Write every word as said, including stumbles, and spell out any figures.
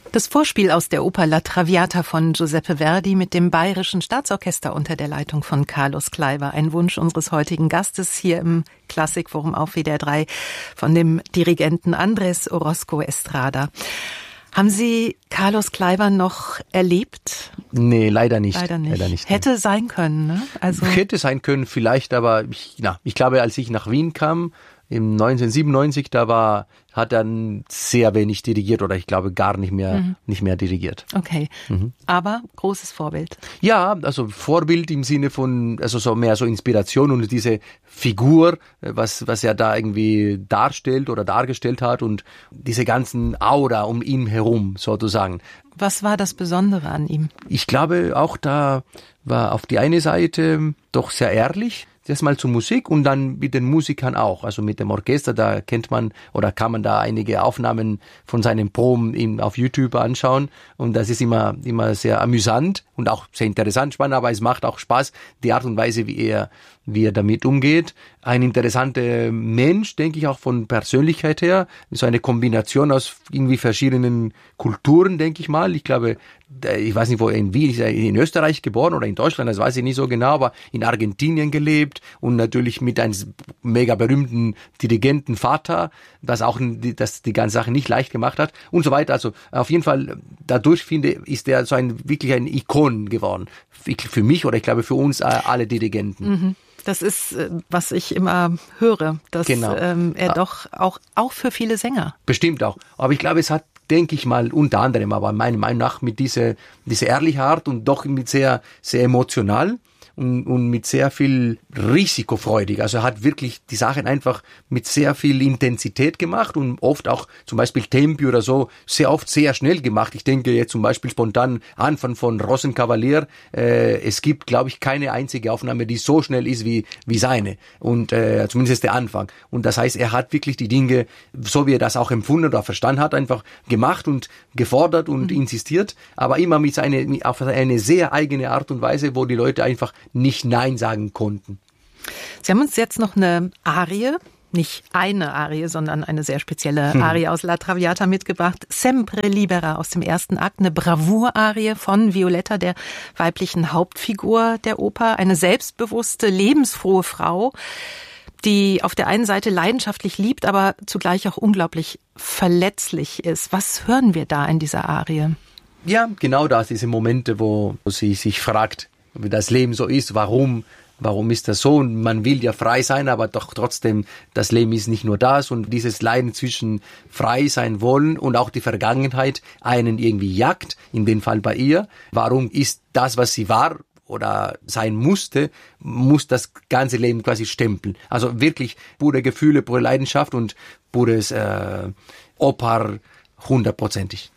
Das Vorspiel aus der Oper La Traviata von Giuseppe Verdi mit dem Bayerischen Staatsorchester unter der Leitung von Carlos Kleiber. Ein Wunsch unseres heutigen Gastes hier im Klassikforum auf W D R drei von dem Dirigenten Andrés Orozco Estrada. Haben Sie Carlos Kleiber noch erlebt? Nee, leider nicht. Leider nicht. Leider nicht Hätte sein können, ne? Also Hätte sein können, vielleicht, aber ich, na, ich glaube, als ich nach Wien kam, im neunzehnhundertsiebenundneunzig, da war, hat er sehr wenig dirigiert oder ich glaube gar nicht mehr, mhm. nicht mehr dirigiert. Okay. Mhm. Aber großes Vorbild. Ja, also Vorbild im Sinne von, also so mehr so Inspiration und diese Figur, was, was er da irgendwie darstellt oder dargestellt hat und diese ganzen Aura um ihn herum sozusagen. Was war das Besondere an ihm? Ich glaube auch, da war auf die eine Seite doch sehr ehrlich. Erstmal zur Musik und dann mit den Musikern auch, also mit dem Orchester, da kennt man oder kann man da einige Aufnahmen von seinen Proben auf YouTube anschauen und das ist immer immer sehr amüsant und auch sehr interessant, spannend, aber es macht auch Spaß, die Art und Weise, wie er wie er damit umgeht. Ein interessanter Mensch, denke ich, auch von Persönlichkeit her. So eine Kombination aus irgendwie verschiedenen Kulturen, denke ich mal. Ich glaube, ich weiß nicht, wo er in Wien ist, er in Österreich geboren oder in Deutschland, das weiß ich nicht so genau, aber in Argentinien gelebt und natürlich mit einem mega berühmten Dirigenten Vater, das auch das die ganze Sache nicht leicht gemacht hat und so weiter. Also auf jeden Fall, dadurch finde ist er so ein wirklich ein Ikon geworden. Für mich oder ich glaube für uns alle Dirigenten. Mhm. Das ist, was ich immer höre, dass genau. ähm, er doch auch, auch für viele Sänger. Bestimmt auch. Aber ich glaube, es hat, denke ich mal, unter anderem, aber meiner Meinung nach mit dieser, dieser ehrlichen Art und doch mit sehr, sehr emotional und, und mit sehr viel risikofreudig. Also er hat wirklich die Sachen einfach mit sehr viel Intensität gemacht und oft auch zum Beispiel Tempi oder so sehr oft sehr schnell gemacht. Ich denke jetzt zum Beispiel spontan Anfang von Rosenkavalier. Äh, es gibt, glaube ich, keine einzige Aufnahme, die so schnell ist wie wie seine und äh, zumindest der Anfang. Und das heißt, er hat wirklich die Dinge, so wie er das auch empfunden oder verstanden hat, einfach gemacht und gefordert und mhm. insistiert, aber immer mit seiner auf eine sehr eigene Art und Weise, wo die Leute einfach nicht Nein sagen konnten. Sie haben uns jetzt noch eine Arie, nicht eine Arie, sondern eine sehr spezielle hm. Arie aus La Traviata mitgebracht. Sempre Libera aus dem ersten Akt, eine Bravour-Arie von Violetta, der weiblichen Hauptfigur der Oper. Eine selbstbewusste, lebensfrohe Frau, die auf der einen Seite leidenschaftlich liebt, aber zugleich auch unglaublich verletzlich ist. Was hören wir da in dieser Arie? Ja, genau das, diese Momente, wo sie sich fragt, wie das Leben so ist, warum, warum ist das so? Und man will ja frei sein, aber doch trotzdem, das Leben ist nicht nur das und dieses Leiden zwischen frei sein wollen und auch die Vergangenheit einen irgendwie jagt, in dem Fall bei ihr. Warum ist das, was sie war oder sein musste, muss das ganze Leben quasi stempeln? Also wirklich pure Gefühle, pure Leidenschaft und pures äh, Oper hundertprozentig.